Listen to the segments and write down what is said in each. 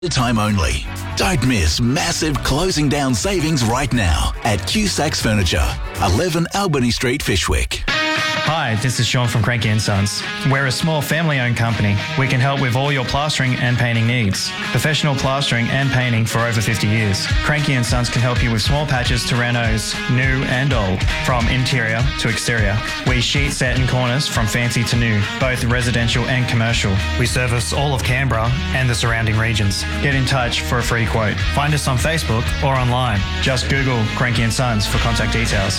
Time only. Don't miss massive closing down savings right now at Cusacks Furniture, 11 Albany Street, Fyshwick. Hi, this is Sean from Cranky & Sons. We're a small family-owned company. We can help with all your plastering and painting needs. Professional plastering and painting for over 50 years. Cranky & Sons can help you with small patches to renos, new and old, from interior to exterior. We sheet set in corners from fancy to new, both residential and commercial. We service all of Canberra and the surrounding regions. Get in touch for a free quote. Find us on Facebook or online. Just Google Cranky & Sons for contact details.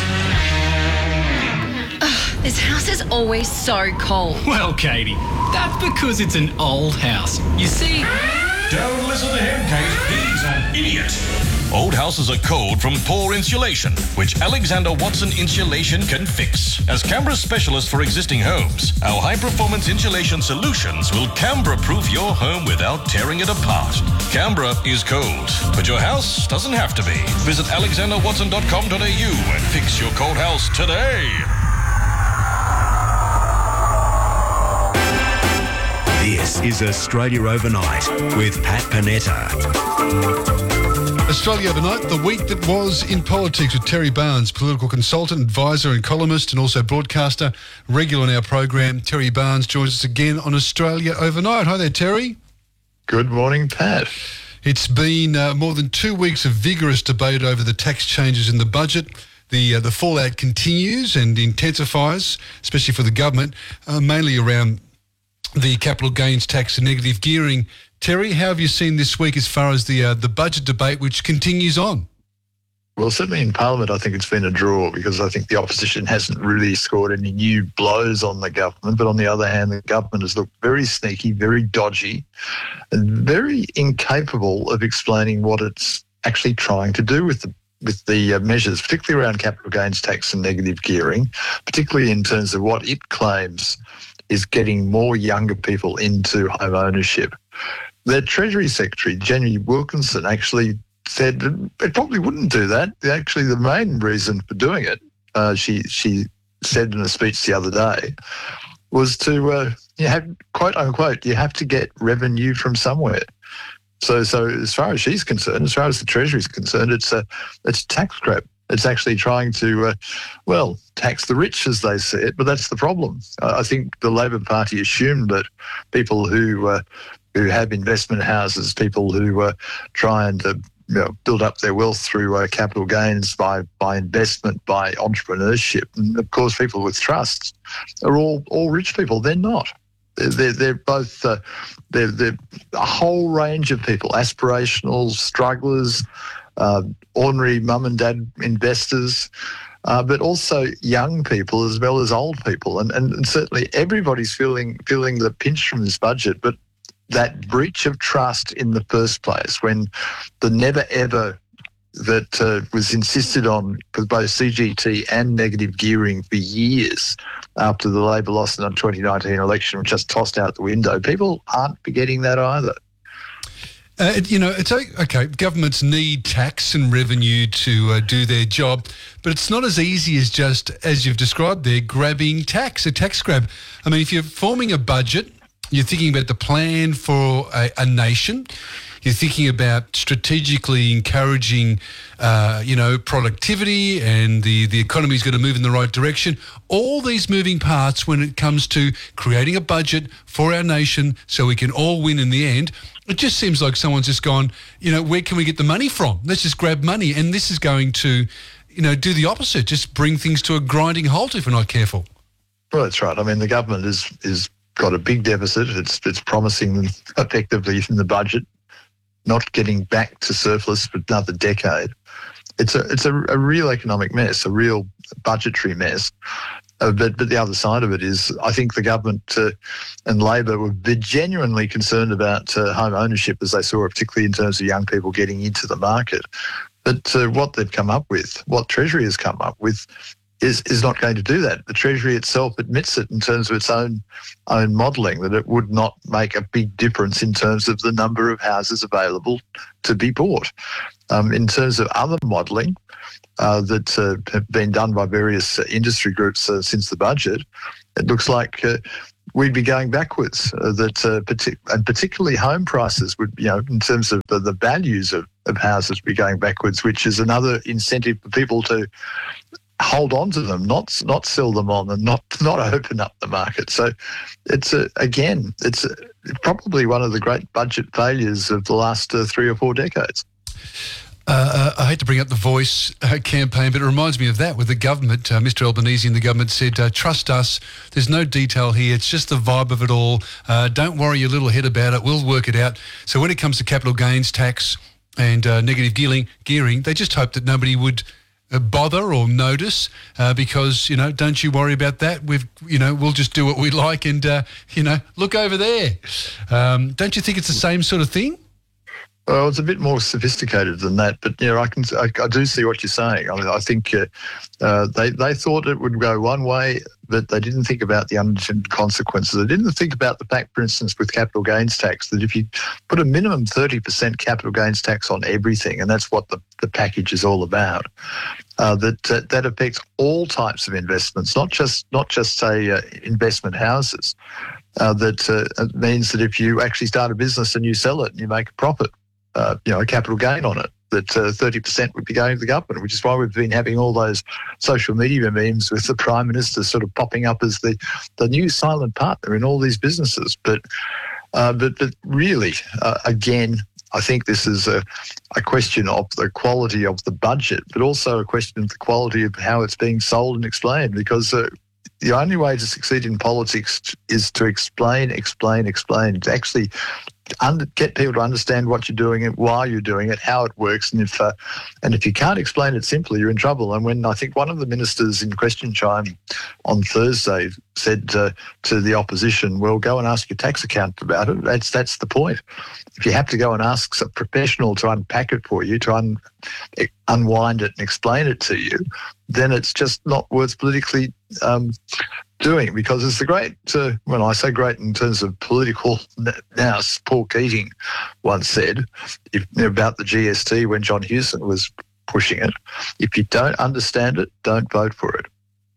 This house is always so cold. Well, Katie, that's because it's an old house. You see... Don't listen to him, Kate. He's an idiot. Old houses are cold from poor insulation, which Alexander Watson Insulation can fix. As Canberra's specialist for existing homes, our high-performance insulation solutions will Canberra-proof your home without tearing it apart. Canberra is cold, but your house doesn't have to be. Visit alexanderwatson.com.au and fix your cold house today. This is Australia Overnight with Pat Panetta. Australia Overnight, the week that was in politics with Terry Barnes, political consultant, advisor and columnist and also broadcaster, regular on our program. Terry Barnes joins us again on Australia Overnight. Hi there, Terry. Good morning, Pat. It's been more than 2 weeks of vigorous debate over the tax changes in the budget. The fallout continues and intensifies, especially for the government, mainly around the capital gains tax and negative gearing. Terry, how have you seen this week as far as the budget debate, which continues on? Well, certainly in Parliament, I think it's been a draw because I think the opposition hasn't really scored any new blows on the government. But on the other hand, the government has looked very sneaky, very dodgy, and very incapable of explaining what it's actually trying to do with the measures, particularly around capital gains tax and negative gearing, particularly in terms of what it claims is getting more younger people into home ownership. The Treasury Secretary, Jenny Wilkinson, actually said it probably wouldn't do that. Actually, the main reason for doing it, she said in a speech the other day, was to, you have, quote unquote, you have to get revenue from somewhere. So as far as she's concerned, as far as the Treasury is concerned, it's a tax grab. It's actually trying to, tax the rich, as they see it, but that's the problem. I think the Labor Party assumed that people who have investment houses, people who are trying to build up their wealth through capital gains by investment, by entrepreneurship, and of course people with trusts are all rich people. They're not. They're both they're a whole range of people, aspirational strugglers, ordinary mum and dad investors, but also young people as well as old people. And certainly everybody's feeling the pinch from this budget, but that breach of trust in the first place, when the never ever that was insisted on for both CGT and negative gearing for years after the Labor lost in the 2019 election, was just tossed out the window. People aren't forgetting that either. It's okay. Governments need tax and revenue to do their job, but it's not as easy as just, as you've described there, grabbing tax, a tax grab. I mean, if you're forming a budget, you're thinking about the plan for a nation. You're thinking about strategically encouraging, productivity, and the economy's going to move in the right direction. All these moving parts when it comes to creating a budget for our nation so we can all win in the end. It just seems like someone's just gone, where can we get the money from? Let's just grab money. And this is going to, do the opposite, just bring things to a grinding halt if we're not careful. Well, that's right. I mean, the government is got a big deficit. It's promising effectively in the budget not getting back to surplus for another decade. It's a real economic mess, a real budgetary mess. But the other side of it is, I think the government and Labor were genuinely concerned about home ownership, as they saw it, particularly in terms of young people getting into the market. But what they've come up with, what Treasury has come up with, is not going to do that. The Treasury itself admits it in terms of its own modelling, that it would not make a big difference in terms of the number of houses available to be bought. In terms of other modelling that have been done by various industry groups since the budget, it looks like we'd be going backwards. And particularly home prices would, in terms of the values of houses, be going backwards, which is another incentive for people to hold on to them, not sell them on, and not open up the market. So it's probably one of the great budget failures of the last 3 or 4 decades. I hate to bring up the Voice campaign, but it reminds me of that with the government. Mr Albanese and the government said, trust us, there's no detail here, it's just the vibe of it all. Don't worry your little head about it, we'll work it out. So when it comes to capital gains tax and negative gearing, they just hope that nobody would bother or notice because, don't you worry about that. We'll just do what we like and, look over there. Don't you think it's the same sort of thing? Well, it's a bit more sophisticated than that, but I do see what you're saying. I mean, I think they thought it would go one way, but they didn't think about the unintended consequences. They didn't think about the fact, for instance, with capital gains tax, that if you put a minimum 30% capital gains tax on everything, and that's what the package is all about, that affects all types of investments, not just say investment houses. That means that if you actually start a business and you sell it and you make a profit, a capital gain on it, that 30% would be going to the government, which is why we've been having all those social media memes with the Prime Minister sort of popping up as the new silent partner in all these businesses. But really, again, I think this is a question of the quality of the budget, but also a question of the quality of how it's being sold and explained, because the only way to succeed in politics is to explain, to actually get people to understand what you're doing and why you're doing it, how it works, and if you can't explain it simply, you're in trouble. And when I think one of the ministers in question time on Thursday said to the opposition, "Well, go and ask your tax accountant about it." That's the point. If you have to go and ask a professional to unpack it for you, to unwind it and explain it to you, then it's just not worth politically doing, because it's the great, when I say great in terms of political nous, Paul Keating once said about the GST when John Hewson was pushing it, if you don't understand it, don't vote for it.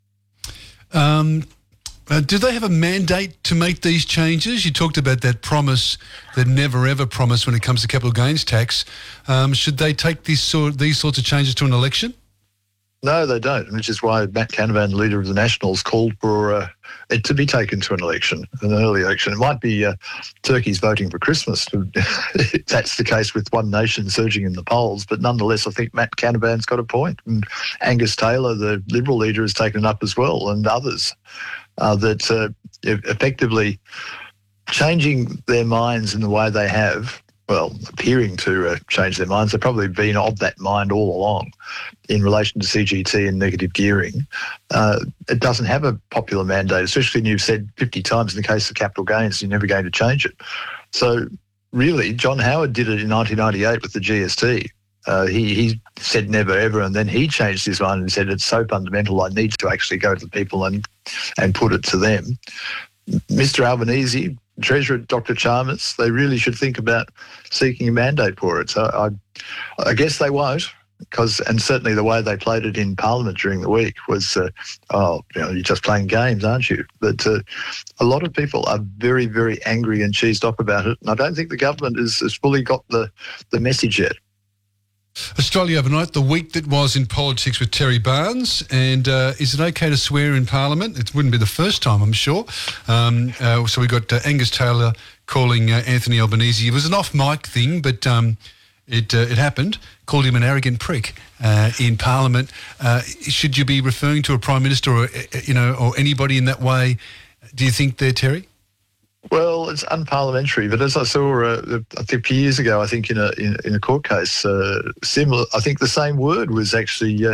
Do they have a mandate to make these changes? You talked about that promise, the never ever promise when it comes to capital gains tax. Should they take these sorts of changes to an election? No, they don't, which is why Matt Canavan, leader of the Nationals, called for it to be taken to an early election. It might be turkeys voting for Christmas. That's the case with One Nation surging in the polls. But nonetheless, I think Matt Canavan's got a point. And Angus Taylor, the Liberal leader, has taken it up as well, and others, that effectively changing their minds in the way they have, appearing to change their minds. They've probably been of that mind all along in relation to CGT and negative gearing. It doesn't have a popular mandate, especially when you've said 50 times in the case of capital gains, you're never going to change it. So really, John Howard did it in 1998 with the GST. He said never ever, and then he changed his mind and said it's so fundamental I need to actually go to the people and put it to them. Mr Albanese, Treasurer Dr Chalmers, they really should think about seeking a mandate for it. So I guess they won't, and certainly the way they played it in Parliament during the week was, you're just playing games, aren't you? But a lot of people are very, very angry and cheesed off about it, and I don't think the government has fully got the message yet. Australia overnight, the week that was in politics with Terry Barnes, and is it okay to swear in Parliament? It wouldn't be the first time, I'm sure. So we got Angus Taylor calling Anthony Albanese. It was an off-mic thing, but it happened. Called him an arrogant prick in Parliament. Should you be referring to a Prime Minister or anybody in that way? Do you think there, Terry? Well, it's unparliamentary, but as I saw a few years ago, I think in a court case, similar. I think the same word was actually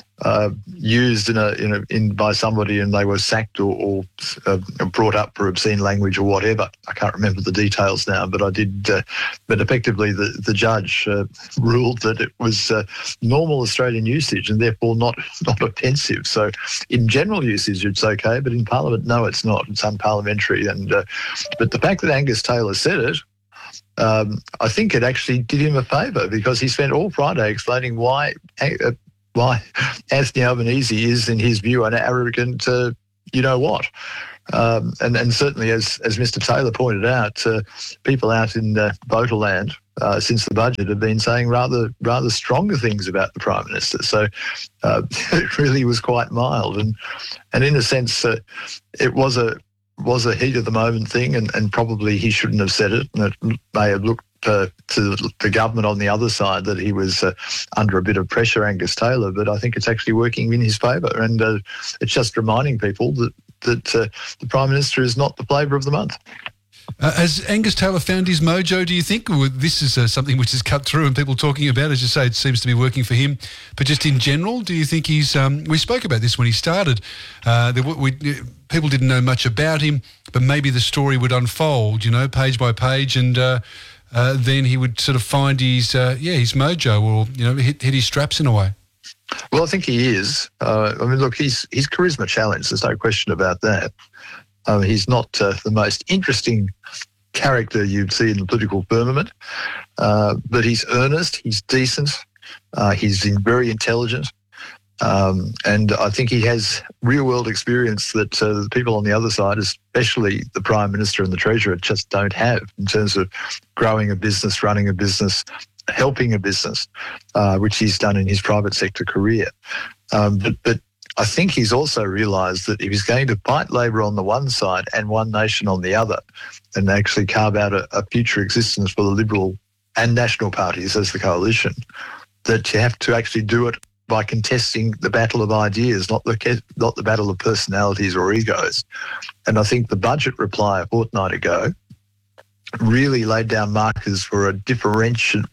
used by somebody, and they were sacked or brought up for obscene language or whatever. I can't remember the details now, but I did. But effectively, the judge ruled that it was normal Australian usage and therefore not offensive. So, in general usage, it's okay, but in Parliament, no, it's not. It's unparliamentary. And but the fact that Angus Taylor said it, I think it actually did him a favour, because he spent all Friday explaining why Anthony Albanese is, in his view, an arrogant, you-know-what. And certainly, as Mr. Taylor pointed out, people out in Voterland since the budget have been saying rather stronger things about the Prime Minister. So it really was quite mild, and in a sense, it was a heat of the moment thing, and probably he shouldn't have said it, and it may have looked to the government on the other side that he was under a bit of pressure, Angus Taylor, but I think it's actually working in his favour, and it's just reminding people that the Prime Minister is not the flavour of the month. Has Angus Taylor found his mojo, do you think? Or this is something which is cut through and people talking about, as you say, it seems to be working for him. But just in general, do you think he's... we spoke about this when he started. People didn't know much about him, but maybe the story would unfold, page by page, and then he would sort of find his mojo, or, hit his straps in a way. Well, I think he is. Look, he's charisma challenged. There's no question about that. He's not the most interesting character you'd see in the political firmament, but he's earnest, he's decent, he's very intelligent, and I think he has real-world experience that the people on the other side, especially the Prime Minister and the Treasurer, just don't have in terms of growing a business, running a business, helping a business, which he's done in his private sector career. But I think he's also realised that if he's going to fight Labor on the one side and One Nation on the other, and actually carve out a future existence for the Liberal and National parties as the coalition, that you have to actually do it by contesting the battle of ideas, not the battle of personalities or egos. And I think the budget reply a fortnight ago really laid down markers for a differentiating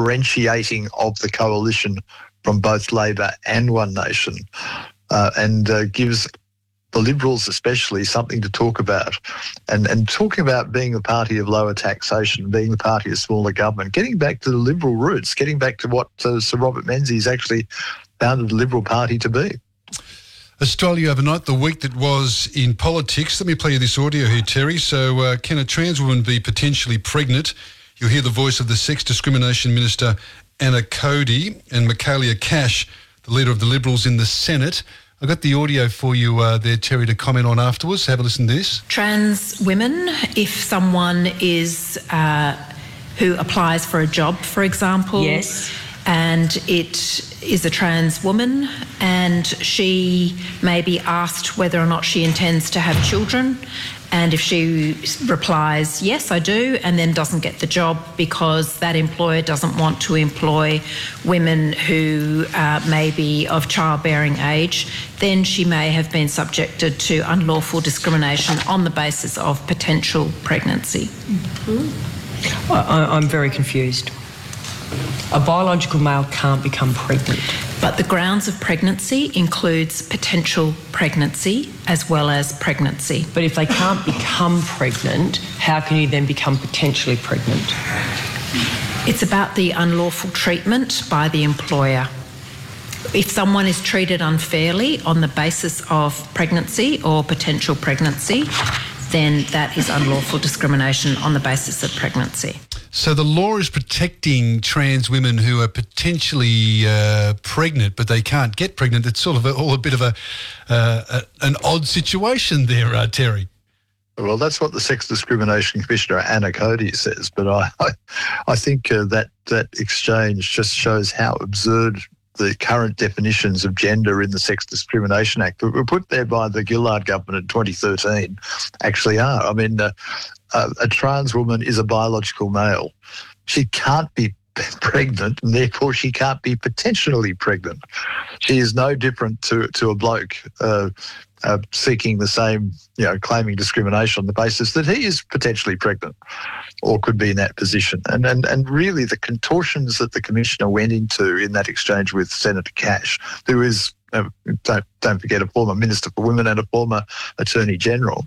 of the coalition from both Labor and One Nation, and gives the Liberals especially something to talk about. And talking about being the party of lower taxation, being the party of smaller government, getting back to the Liberal roots, getting back to what Sir Robert Menzies actually founded the Liberal Party to be. Australia overnight, the week that was in politics. Let me play you this audio here, Terry. So can a trans woman be potentially pregnant? You'll hear the voice of the Sex Discrimination Minister, Anna Cody, and Michaelia Cash, the leader of the Liberals in the Senate. I got the audio for you there, Terry, to comment on afterwards. Have a listen to this. Trans women, if someone is who applies for a job, for example, yes, and it is a trans woman, and she may be asked whether or not she intends to have children, and if she replies, yes, I do, and then doesn't get the job because that employer doesn't want to employ women who may be of childbearing age, then she may have been subjected to unlawful discrimination on the basis of potential pregnancy. Mm-hmm. I'm very confused. A biological male can't become pregnant. But the grounds of pregnancy includes potential pregnancy as well as pregnancy. But if they can't become pregnant, how can you then become potentially pregnant? It's about the unlawful treatment by the employer. If someone is treated unfairly on the basis of pregnancy or potential pregnancy, then that is unlawful discrimination on the basis of pregnancy. So the law is protecting trans women who are potentially pregnant, but they can't get pregnant. It's sort of a bit of an odd situation there, Terry. Well, that's what the Sex Discrimination Commissioner, Anna Cody, says. But I think that exchange just shows how absurd the current definitions of gender in the Sex Discrimination Act that were put there by the Gillard government in 2013 actually are. I mean, a trans woman is a biological male. She can't be pregnant, and therefore she can't be potentially pregnant. She is no different to a bloke seeking the same, claiming discrimination on the basis that he is potentially pregnant or could be in that position. And really the contortions that the Commissioner went into in that exchange with Senator Cash, who is, don't forget, a former Minister for Women and a former Attorney General,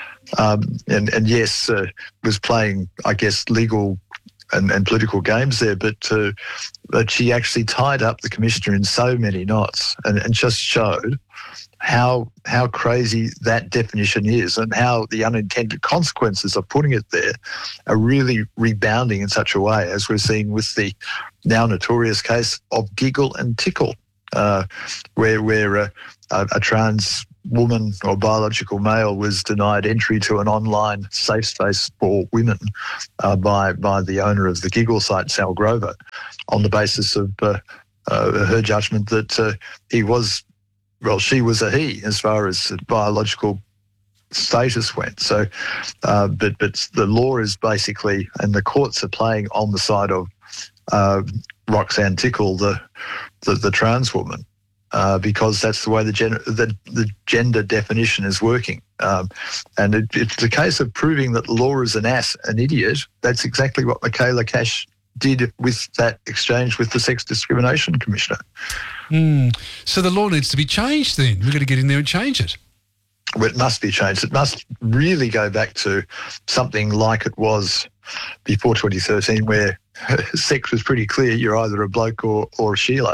and yes, was playing, I guess, legal and political games there, but she actually tied up the Commissioner in so many knots and just showed how crazy that definition is and how the unintended consequences of putting it there are really rebounding in such a way, as we're seeing with the now notorious case of Giggle and Tickle, where a trans woman or biological male was denied entry to an online safe space for women by the owner of the giggle site, Sal Grover, on the basis of her judgment that she was a he as far as biological status went. So, but the law is basically, and the courts are playing on the side of Roxanne Tickle, the trans woman, because that's the way the gender definition is working. And it's a case of proving that the law is an idiot. That's exactly what Michaela Cash did with that exchange with the Sex Discrimination Commissioner. So the law needs to be changed then. We've got to get in there and change it. Well, it must be changed. It must really go back to something like it was before 2013, where sex was pretty clear. You're either a bloke or a Sheila.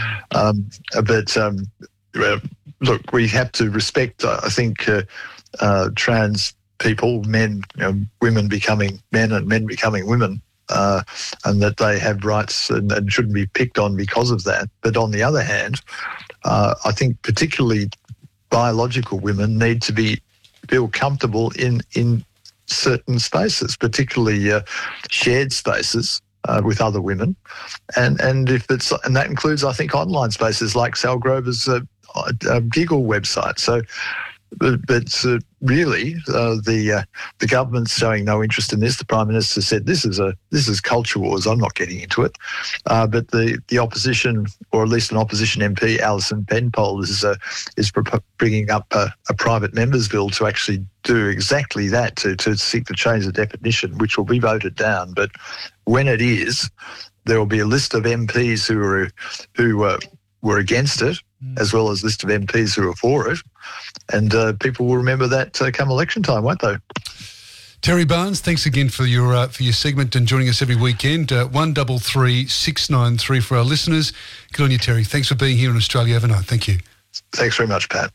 Look, we have to respect, I think, trans people, men, women becoming men and men becoming women, and that they have rights and shouldn't be picked on because of that. But on the other hand, I think particularly biological women need to feel comfortable in certain spaces, particularly shared spaces with other women, and that includes, I think, online spaces like Sal Grover's Giggle website. So, but really, the government's showing no interest in this. The Prime Minister said this is culture wars. I'm not getting into it. But the opposition, or at least an opposition MP, Alison Penpole, is bringing up a private members bill to actually do exactly that, to seek to change the definition, which will be voted down. But when it is, there will be a list of MPs who were against it, as well as a list of MPs who are for it. And people will remember that come election time, won't they? Terry Barnes, thanks again for your segment and joining us every weekend. 133 693 for our listeners. Good on you, Terry. Thanks for being here on Australia Overnight. Thank you. Thanks very much, Pat.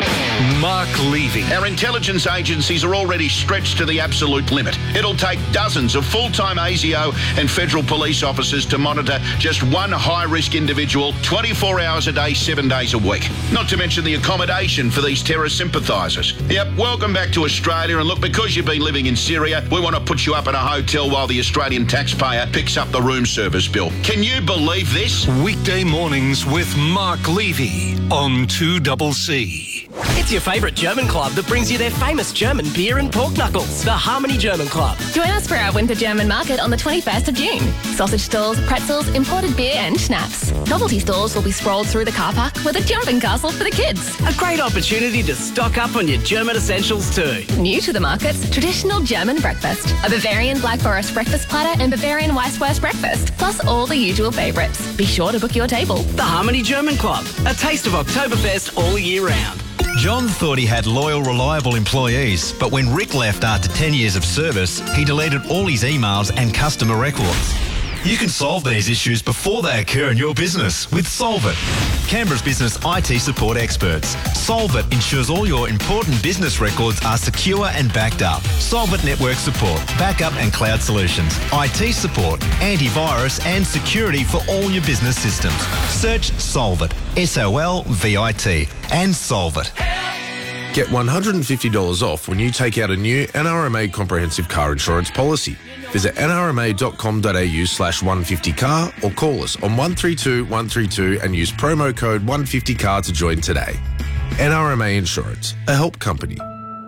Mark Levy. Our intelligence agencies are already stretched to the absolute limit. It'll take dozens of full-time ASIO and federal police officers to monitor just one high-risk individual 24 hours a day, 7 days a week. Not to mention the accommodation for these terror sympathisers. Yep, welcome back to Australia, and look, because you've been living in Syria, we want to put you up in a hotel while the Australian taxpayer picks up the room service bill. Can you believe this? Weekday mornings with Mark Levy on 2CC. It's your favourite German club that brings you their famous German beer and pork knuckles, the Harmony German Club. Join us for our Winter German Market on the 21st of June. Sausage stalls, pretzels, imported beer and schnapps. Novelty stalls will be sprawled through the car park with a jumping castle for the kids. A great opportunity to stock up on your German essentials too. New to the markets, traditional German breakfast. A Bavarian Black Forest breakfast platter and Bavarian Weisswurst breakfast, plus all the usual favourites. Be sure to book your table. The Harmony German Club, a taste of Oktoberfest all year round. John thought he had loyal, reliable employees, but when Rick left after 10 years of service, he deleted all his emails and customer records. You can solve these issues before they occur in your business with Solvit, Canberra's business IT support experts. Solvit ensures all your important business records are secure and backed up. Solvit network support, backup and cloud solutions, IT support, antivirus and security for all your business systems. Search Solvit, SOLVIT, and Solvit. Get $150 off when you take out a new NRMA comprehensive car insurance policy. Visit nrma.com.au/150car or call us on 132 132 and use promo code 150car to join today. NRMA Insurance, a help company.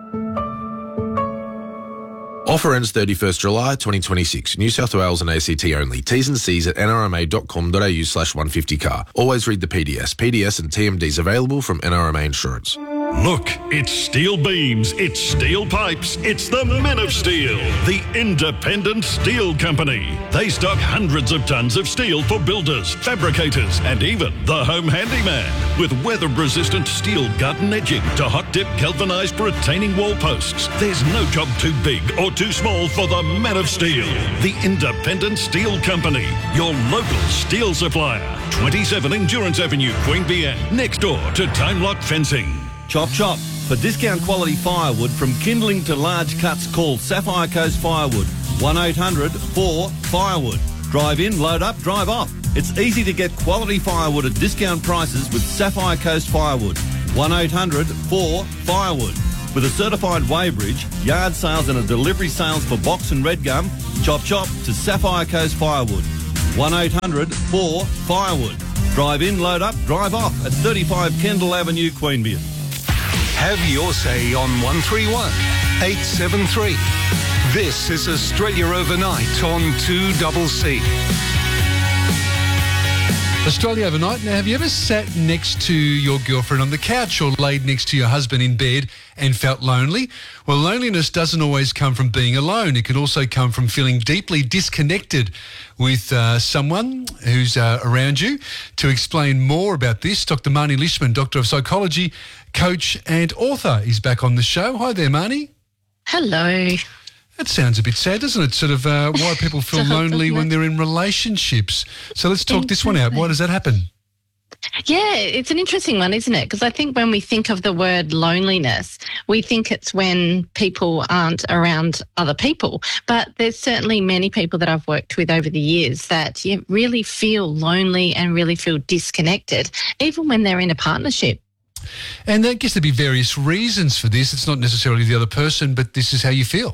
Offer ends 31st July 2026. New South Wales and ACT only. T's and C's at nrma.com.au/150car. Always read the PDS. PDS and TMDs available from NRMA Insurance. Look, it's steel beams, it's steel pipes, it's the Men of Steel, the independent steel company. They stock hundreds of tons of steel for builders, fabricators, and even the home handyman. With weather-resistant steel gut and edging to hot-dip galvanised retaining wall posts, there's no job too big or too small for the Men of Steel, the independent steel company, your local steel supplier. 27 Endurance Avenue, Queanbeyan, next door to Time Lock Fencing. Chop chop. For discount quality firewood from kindling to large cuts, call Sapphire Coast Firewood. 1-800-4-FIREWOOD. Drive in, load up, drive off. It's easy to get quality firewood at discount prices with Sapphire Coast Firewood. 1-800-4-FIREWOOD. With a certified weighbridge, yard sales and a delivery sales for box and red gum, chop to Sapphire Coast Firewood. 1-800-4-FIREWOOD. Drive in, load up, drive off at 35 Kendall Avenue, Queanbeyan. Have your say on 131 873. This is Australia Overnight on 2CC. Australia Overnight. Now, have you ever sat next to your girlfriend on the couch or laid next to your husband in bed and felt lonely? Well, loneliness doesn't always come from being alone. It can also come from feeling deeply disconnected with someone who's around you. To explain more about this, Dr. Marnie Lishman, Doctor of Psychology, coach and author, is back on the show. Hi there, Marnie. Hello. That sounds a bit sad, doesn't it? Sort of why people feel lonely when they're in relationships. So let's talk this one out. Why does that happen? Yeah, it's an interesting one, isn't it? Because I think when we think of the word loneliness, we think it's when people aren't around other people. But there's certainly many people that I've worked with over the years that really feel lonely and really feel disconnected, even when they're in a partnership. And I guess there'd be various reasons for this. It's not necessarily the other person, but this is how you feel.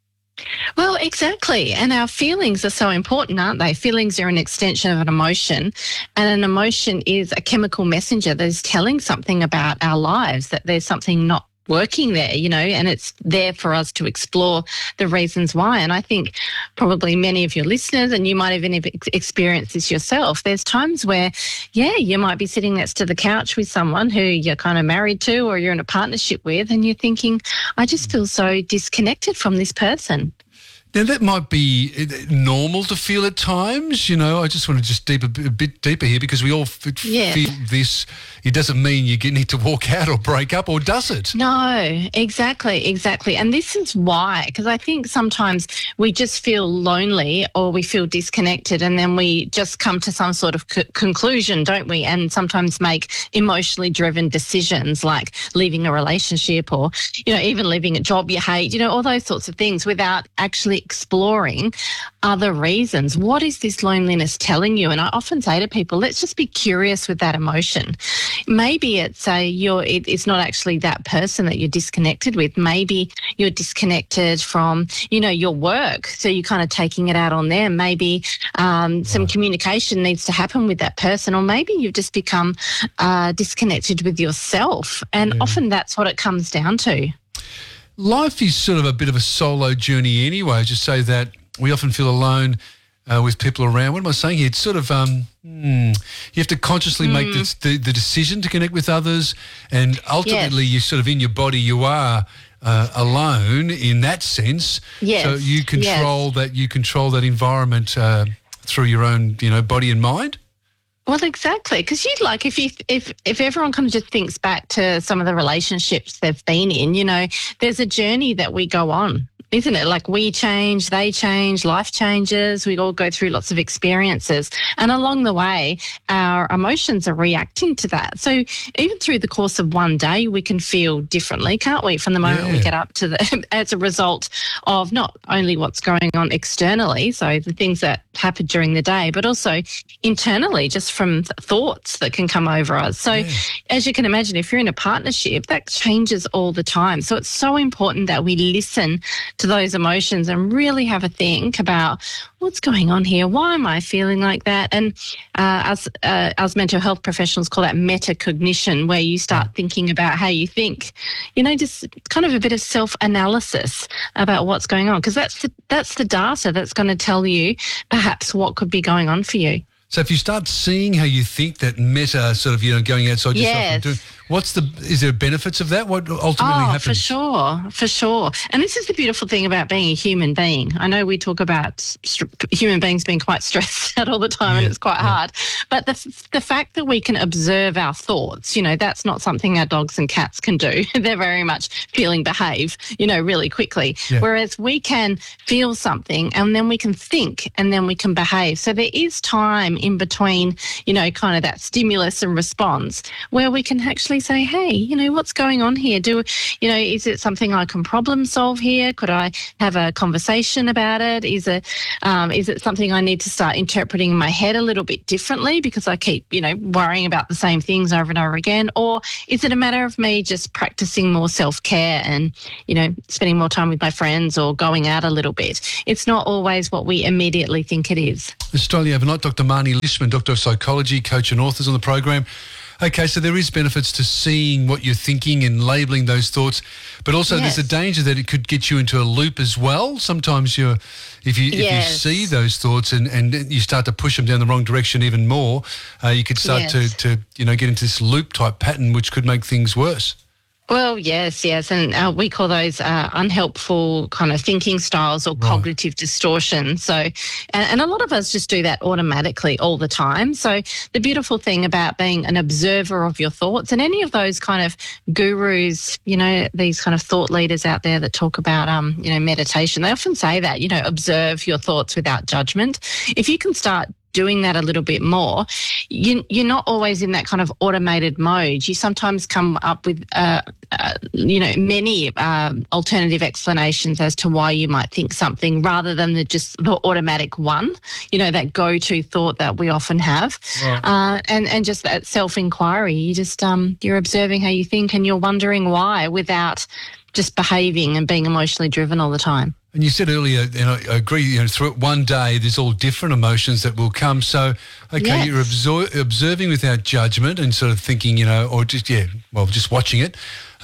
Well, exactly. And our feelings are so important, aren't they? Feelings are an extension of an emotion, and an emotion is a chemical messenger that is telling something about our lives, that there's something not working there, and it's there for us to explore the reasons why. And I think probably many of your listeners, and you might even have experienced this yourself, there's times where, you might be sitting next to the couch with someone who you're kind of married to or you're in a partnership with, and you're thinking, I just feel so disconnected from this person. Now, that might be normal to feel at times. I just want to a bit deeper here, because we all feel this. It doesn't mean you need to walk out or break up, or does it? No, exactly. And this is why, because I think sometimes we just feel lonely or we feel disconnected, and then we just come to some sort of conclusion, don't we? And sometimes make emotionally driven decisions like leaving a relationship or, even leaving a job you hate, all those sorts of things, without actually exploring other reasons. What is this loneliness telling you? And I often say to people, let's just be curious with that emotion. Maybe it's it's not actually that person that you're disconnected with. Maybe you're disconnected from, your work. So you're kind of taking it out on them. Maybe some communication needs to happen with that person, or maybe you've just become disconnected with yourself. And often that's what it comes down to. Life is sort of a bit of a solo journey anyway. Just say that we often feel alone with people around. What am I saying here? It's sort of you have to consciously make the decision to connect with others, and ultimately you're sort of in your body. You are alone in that sense. Yes. So you control that. You control that environment through your own, body and mind. Well, exactly, because if everyone kind of just thinks back to some of the relationships they've been in, there's a journey that we go on, isn't it? Like we change, they change, life changes, we all go through lots of experiences. And along the way, our emotions are reacting to that. So even through the course of one day, we can feel differently, can't we? From the moment we get up to as a result of not only what's going on externally, so the things that happen during the day, but also internally, just from thoughts that can come over us. So as you can imagine, if you're in a partnership, that changes all the time. So it's so important that we listen to those emotions and really have a think about what's going on here. Why am I feeling like that? And as mental health professionals call that metacognition, where you start thinking about how you think, just kind of a bit of self-analysis about what's going on, because that's the data that's going to tell you perhaps what could be going on for you. So if you start seeing how you think, that meta sort of, going outside yourself and doing, is there benefits of that? What ultimately happens? For sure. And this is the beautiful thing about being a human being. I know we talk about human beings being quite stressed out all the time and it's quite hard. But the fact that we can observe our thoughts, that's not something our dogs and cats can do. They're very much feel and behave, really quickly. Yeah. Whereas we can feel something and then we can think and then we can behave. So there is time in between, kind of that stimulus and response where we can actually simply say, hey, you know, what's going on here? Is it something I can problem solve here? Could I have a conversation about it? Is it something I need to start interpreting in my head a little bit differently because I keep, you know, worrying about the same things over and over again? Or is it a matter of me just practicing more self-care and, you know, spending more time with my friends or going out a little bit? It's not always what we immediately think it is. Australia Overnight, Dr. Marnie Lishman, Doctor of Psychology, coach and authors on the program. Okay, so there is benefits to seeing what you're thinking and labelling those thoughts, but also there's a danger that it could get you into a loop as well. Sometimes if you see those thoughts and you start to push them down the wrong direction even more, you could start to get into this loop type pattern, which could make things worse. Well, yes, and we call those unhelpful kind of thinking styles or cognitive distortion. So, and a lot of us just do that automatically all the time. So the beautiful thing about being an observer of your thoughts, and any of those kind of gurus, you know, these kind of thought leaders out there that talk about, meditation, they often say that, you know, observe your thoughts without judgment. If you can start doing that a little bit more, you're not always in that kind of automated mode. You sometimes come up with, many alternative explanations as to why you might think something rather than just the automatic one, you know, that go-to thought that we often have. Right. And just that self-inquiry. You just, you're observing how you think and you're wondering why without just behaving and being emotionally driven all the time. And you said earlier, and I agree, you know, through one day there's all different emotions that will come. So, okay, you're observing without judgment and sort of thinking, you know, or just watching it.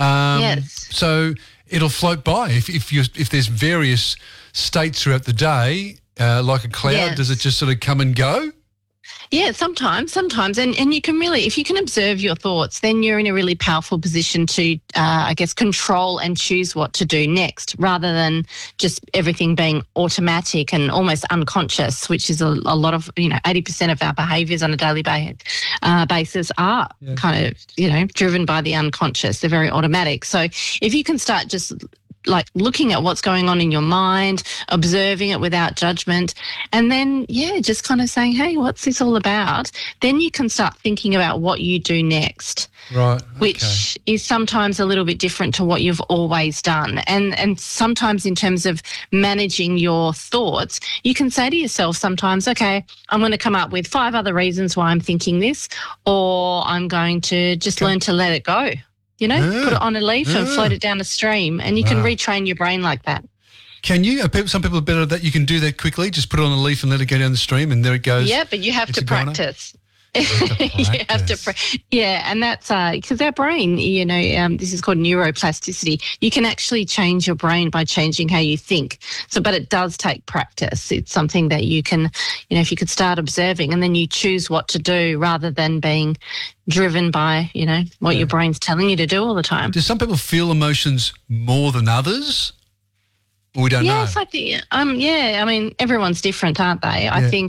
So it'll float by. If there's various states throughout the day, like a cloud, does it just sort of come and go? Yeah, sometimes. And you can really, if you can observe your thoughts, then you're in a really powerful position to, control and choose what to do next rather than just everything being automatic and almost unconscious, which is a lot of, 80% of our behaviours on a daily basis are kind of, driven by the unconscious. They're very automatic. So if you can start just like looking at what's going on in your mind, observing it without judgment, and then, just kind of saying, hey, what's this all about? Then you can start thinking about what you do next. Right. Which is sometimes a little bit different to what you've always done. And sometimes in terms of managing your thoughts, you can say to yourself sometimes, okay, I'm going to come up with 5 other reasons why I'm thinking this, or I'm going to just learn to let it go. You know, put it on a leaf and float it down a stream, and you can retrain your brain like that. Can you? Some people are better at that. You can do that quickly. Just put it on a leaf and let it go down the stream, and there it goes. Yeah, but you have to practice. You have to, and that's because our brain, this is called neuroplasticity. You can actually change your brain by changing how you think. So, but it does take practice. It's something that you can, if you could start observing and then you choose what to do rather than being driven by, what your brain's telling you to do all the time. Do some people feel emotions more than others? We don't know. Yes, I think. I mean, everyone's different, aren't they? I think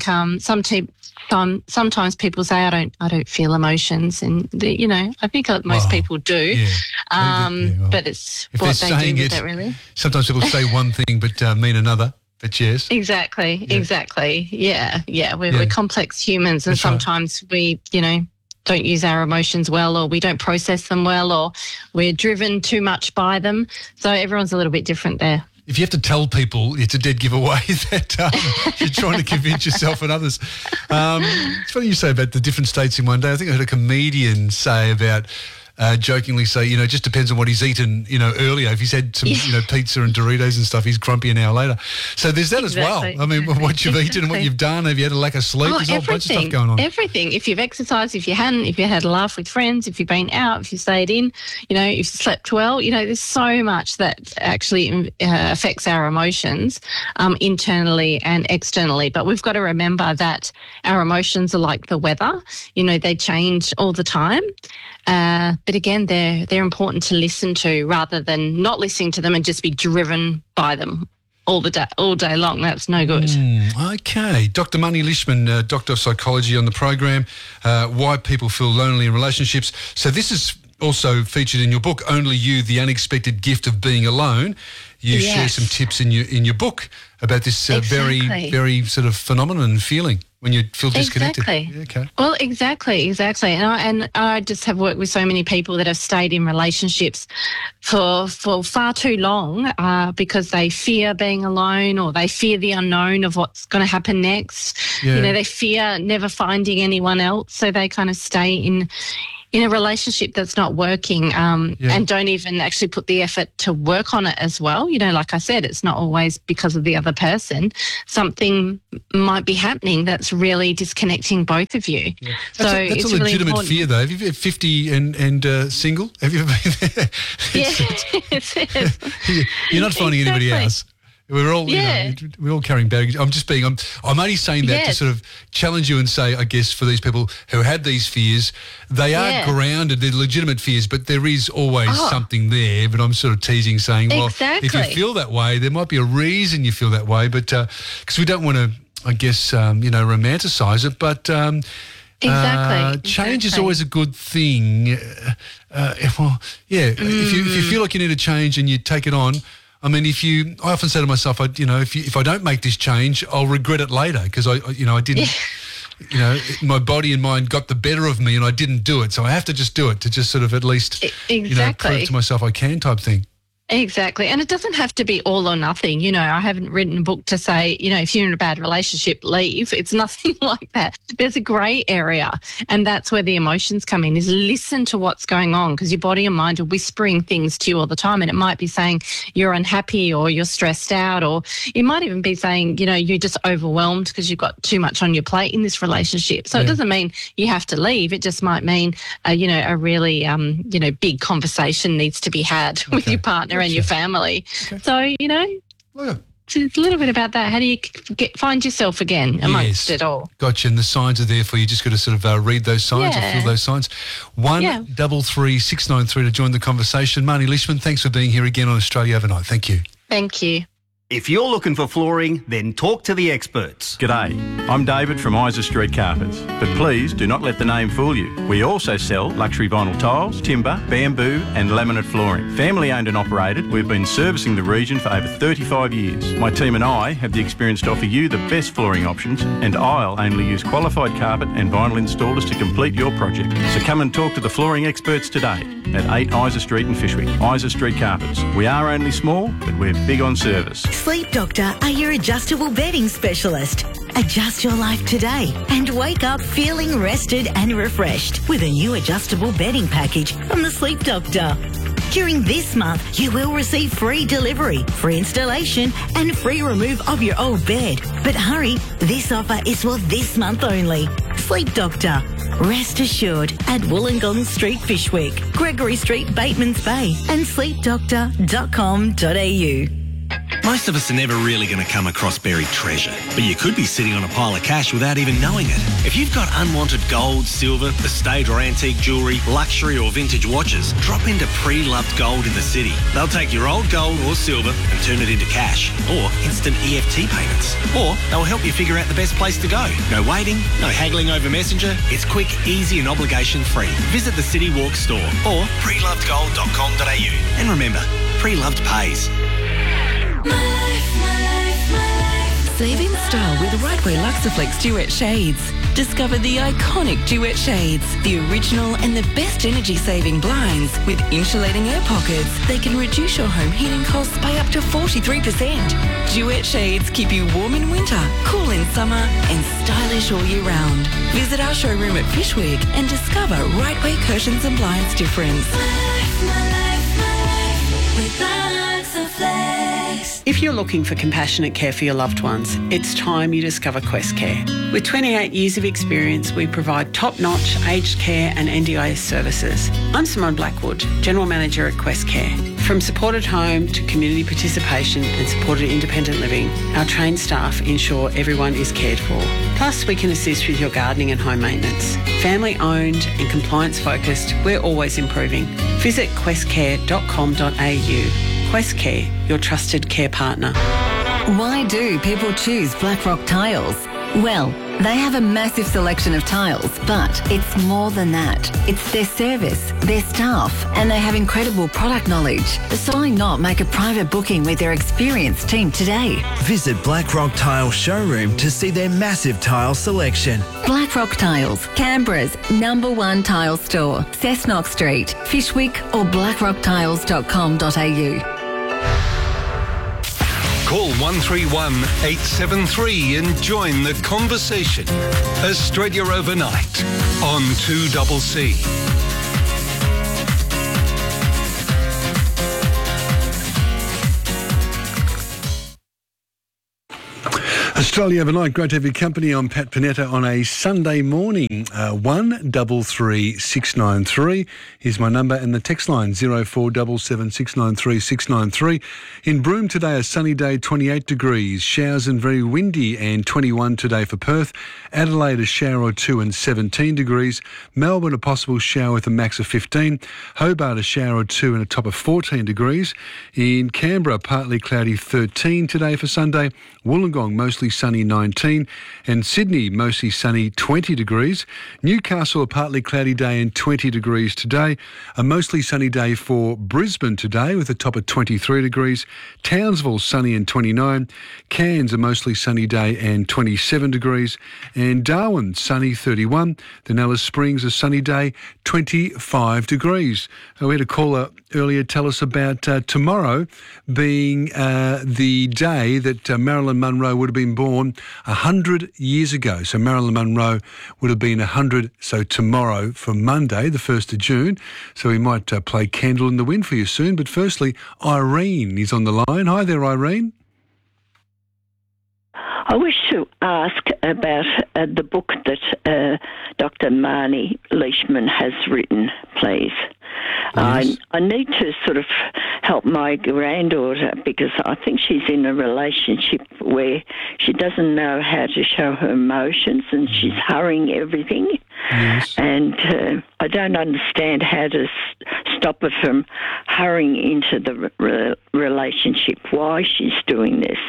sometimes people say I don't feel emotions, and I think most people do. Yeah. But it's if what they do with it, it, really. Sometimes people say one thing but mean another. But yes. Exactly. Yeah. We're complex humans, and That's sometimes we, don't use our emotions well, or we don't process them well, or we're driven too much by them. So everyone's a little bit different there. If you have to tell people, it's a dead giveaway that you're trying to convince yourself and others. It's funny you say about the different states in one day. I think I heard a comedian say about, jokingly say, it just depends on what he's eaten, earlier. If he's had some, pizza and Doritos and stuff, he's grumpy an hour later. So there's that as well. I mean, what you've eaten and what you've done. Have you had a lack of sleep? There's a whole bunch of stuff going on. Everything. If you've exercised, if you hadn't, if you had a laugh with friends, if you've been out, if you stayed in, if you slept well, there's so much that actually affects our emotions internally and externally. But we've got to remember that our emotions are like the weather. They change all the time. But again, they're important to listen to rather than not listening to them and just be driven by them all day long. That's no good. Okay. Dr. Marnie Lishman, Doctor of Psychology on the program, Why People Feel Lonely in Relationships. So this is also featured in your book, Only You, The Unexpected Gift of Being Alone. You share some tips in your book about this very, very sort of phenomenon and feeling. when you feel disconnected. Exactly. Yeah, okay. Well, exactly. And I just have worked with so many people that have stayed in relationships for far too long because they fear being alone, or they fear the unknown of what's going to happen next. Yeah. You know, they fear never finding anyone else, so they kind of stay in a relationship that's not working and don't even actually put the effort to work on it as well. You know, like I said, it's not always because of the other person. Something might be happening that's really disconnecting both of you. Yeah. So That's it's a really legitimate important. fear, though. Have you been 50 and single? Have you ever been there? You're not finding anybody else. We're all, we're all carrying baggage. I'm only saying that to sort of challenge you and say, I guess, for these people who had these fears, they are grounded, they're legitimate fears, but there is always something there. But I'm sort of teasing, saying, well, if you feel that way, there might be a reason you feel that way, but because we don't want to, I guess, romanticize it, but change is always a good thing. If you feel like you need a change and you take it on, I mean, I often say to myself, if I don't make this change, I'll regret it later because I didn't, my body and mind got the better of me and I didn't do it. So I have to just do it to just sort of at least, prove to myself I can type thing. Exactly. And it doesn't have to be all or nothing. You know, I haven't written a book to say, if you're in a bad relationship, leave. It's nothing like that. There's a grey area, and that's where the emotions come in, is listen to what's going on, because your body and mind are whispering things to you all the time, and it might be saying you're unhappy or you're stressed out, or it might even be saying, you're just overwhelmed because you've got too much on your plate in this relationship. So it doesn't mean you have to leave. It just might mean, a really, big conversation needs to be had with your partner and your family. Okay. So, it's a little bit about that. How do you find yourself again amongst it all? Gotcha. And the signs are there for you. Just got to sort of read those signs or feel those signs. 133 693 to join the conversation. Marnie Lishman, thanks for being here again on Australia Overnight. Thank you. Thank you. If you're looking for flooring, then talk to the experts. G'day, I'm David from Isa Street Carpets, but please do not let the name fool you. We also sell luxury vinyl tiles, timber, bamboo and laminate flooring. Family owned and operated, we've been servicing the region for over 35 years. My team and I have the experience to offer you the best flooring options, and I'll only use qualified carpet and vinyl installers to complete your project. So come and talk to the flooring experts today at 8 Isa Street in Fishwick. Isa Street Carpets. We are only small, but we're big on service. Sleep Doctor are your adjustable bedding specialist. Adjust your life today and wake up feeling rested and refreshed with a new adjustable bedding package from the Sleep Doctor. During this month, you will receive free delivery, free installation and free remove of your old bed. But hurry, this offer is for this month only. Sleep Doctor. Rest assured at Wollongong Street, Fishwick, Gregory Street, Bateman's Bay and sleepdoctor.com.au. Most of us are never really going to come across buried treasure, but you could be sitting on a pile of cash without even knowing it. If you've got unwanted gold, silver, estate or antique jewellery, luxury or vintage watches, drop into Pre-Loved Gold in the city. They'll take your old gold or silver and turn it into cash or instant EFT payments. Or they'll help you figure out the best place to go. No waiting, no haggling over Messenger. It's quick, easy and obligation-free. Visit the City Walk store or prelovedgold.com.au. And remember, Pre-Loved pays. Save in style with Rightway Luxaflex Duet Shades. Discover the iconic Duet Shades, the original and the best energy-saving blinds with insulating air pockets. They can reduce your home heating costs by up to 43%. Duet Shades keep you warm in winter, cool in summer and stylish all year round. Visit our showroom at Fishwick and discover Rightway Curtains and Blinds difference. With Luxaflex. If you're looking for compassionate care for your loved ones, it's time you discover Quest Care. With 28 years of experience, we provide top-notch aged care and NDIS services. I'm Simone Blackwood, General Manager at Quest Care. From supported home to community participation and supported independent living, our trained staff ensure everyone is cared for. Plus, we can assist with your gardening and home maintenance. Family-owned and compliance-focused, we're always improving. Visit questcare.com.au. Quest Care, your trusted care partner. Why do people choose Blackrock Tiles? Well, They have a massive selection of tiles, but it's more than that. It's their service, their staff, and they have incredible product knowledge. So why not make a private booking with their experienced team today? Visit Blackrock Tile Showroom to see their massive tile selection. Blackrock Tiles, Canberra's #1 tile store. Cessnock Street, Fishwick or blackrocktiles.com.au. Call 131 873 and join the conversation. Australia Overnight on 2CC. Australia Overnight, great to have your company. I'm Pat Panetta on a Sunday morning. 133693 is my number, and the text line 0477 693 693. In Broome today, a sunny day, 28 degrees, showers and very windy, and 21 today for Perth. Adelaide, a shower or two and 17 degrees. Melbourne, a possible shower with a max of 15. Hobart, a shower or two and a top of 14 degrees. In Canberra, partly cloudy, 13 today for Sunday. Wollongong, mostly sunny, 19. And Sydney, mostly sunny, 20 degrees. Newcastle, a partly cloudy day and 20 degrees today. A mostly sunny day for Brisbane today with a top of 23 degrees. Townsville, sunny and 29. Cairns, a mostly sunny day and 27 degrees. And Darwin, sunny, 31. Then Alice Springs, a sunny day, 25 degrees. We had a caller earlier tell us about tomorrow being the day that Marilyn Monroe would have been born 100 years ago. So Marilyn Monroe would have been 100, so tomorrow for Monday, the 1st of June. So we might play Candle in the Wind for you soon. But firstly, Irene is on the line. Hi there, Irene. I wish to ask about the book that Dr. Marnie Leishman has written, please. Yes. I need to sort of help my granddaughter because I think she's in a relationship where she doesn't know how to show her emotions and she's hurrying everything. Yes. And I don't understand how to stop her from hurrying into the relationship, why she's doing this.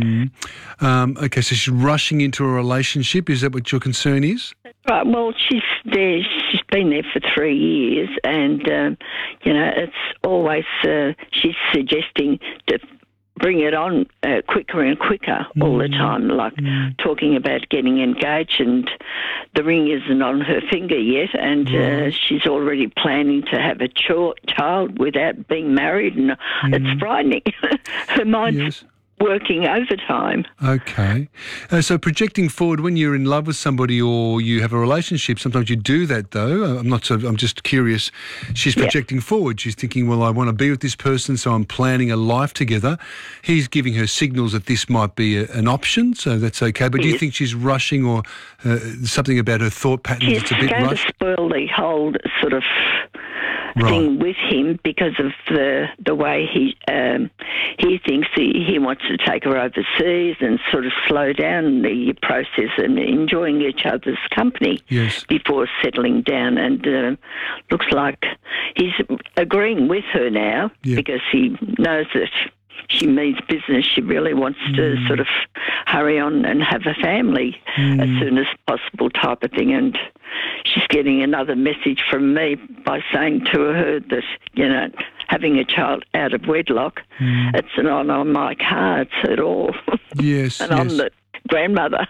Okay, so she's rushing into a relationship. Is that what your concern is? Right. Well, she's there. She's been there for 3 years, and it's always she's suggesting to bring it on quicker and quicker all the time, like talking about getting engaged, and the ring isn't on her finger yet, and she's already planning to have a child without being married, and it's frightening. Her mind's working overtime. Okay. So projecting forward, when you're in love with somebody or you have a relationship, sometimes you do that though. I'm just curious. She's projecting forward. She's thinking, well, I want to be with this person, so I'm planning a life together. He's giving her signals that this might be an option, so that's okay. But do you think she's rushing or something about her thought patterns that's a bit rushed? She's going to spoil the whole sort of thing with him because of the way he thinks he wants to take her overseas and sort of slow down the process and enjoying each other's company before settling down. And looks like he's agreeing with her now because he knows that she means business. She really wants to sort of hurry on and have a family as soon as possible type of thing. And she's getting another message from me by saying to her that, having a child out of wedlock, it's not on my cards at all. Yes, and I'm the grandmother.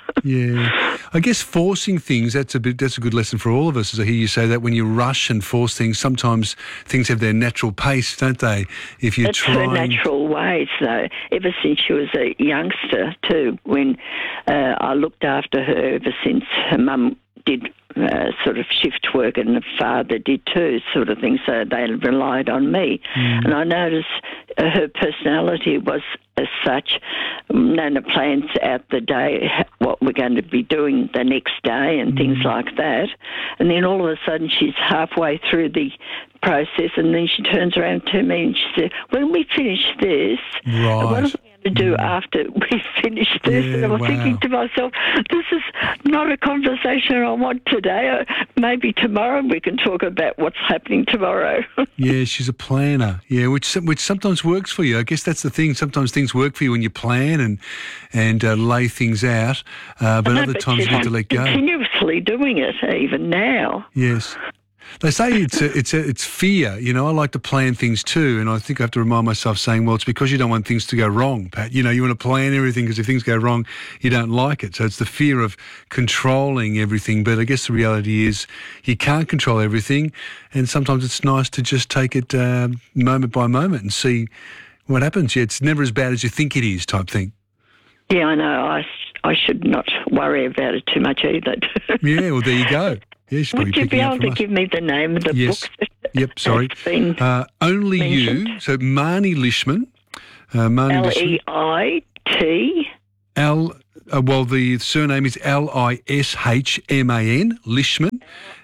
I guess forcing things, that's a good lesson for all of us. As I hear you say that when you rush and force things, sometimes things have their natural pace, don't they? If you It's her natural ways, though. Ever since she was a youngster, too, when I looked after her ever since her mum did sort of shift work and the father did too, sort of thing, so they relied on me. And I noticed her personality was as such. Nana plans out the day, what we're going to be doing the next day and things like that. And then all of a sudden she's halfway through the process and then she turns around to me and she said, when we finish this, what are we going to do after we finish this. Yeah, and I'm wow. thinking to myself, this is not a conversation I want today. Maybe tomorrow we can talk about what's happening tomorrow. Yeah, she's a planner. Yeah, which sometimes works for you. I guess that's the thing. Sometimes things work for you when you plan and lay things out, but other times you need to let go. Continuously doing it, even now. Yes. They say it's fear. You know, I like to plan things too, and I think I have to remind myself saying, well, it's because you don't want things to go wrong, Pat. You know, you want to plan everything because if things go wrong, you don't like it. So it's the fear of controlling everything. But I guess the reality is you can't control everything, and sometimes it's nice to just take it moment by moment and see what happens. Yeah, it's never as bad as you think it is type thing. Yeah, I know. I should not worry about it too much either. Yeah, well, there you go. Yeah, would you be able to give me the name of the book? Yep, sorry. Only mentioned? You. So Marnie Lishman. Marnie Leit. Well, the surname is Lishman. Lishman.